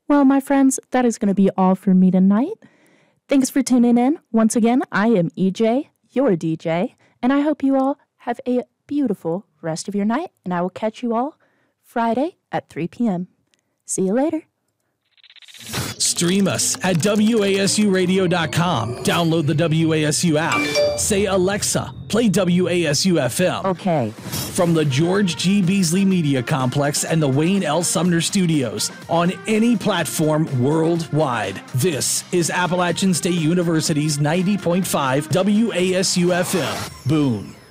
Well, my friends, that is going to be all for me tonight. Thanks for tuning in. Once again, I am EJ, your DJ, and I hope you all have a beautiful rest of your night, and I will catch you all Friday at 3 p.m. See you later. Stream us at WASUradio.com. Download the WASU app. Say, Alexa, play WASU FM. Okay. From the George G. Beasley Media Complex and the Wayne L. Sumner Studios on any platform worldwide. This is Appalachian State University's 90.5 WASU FM. Boone.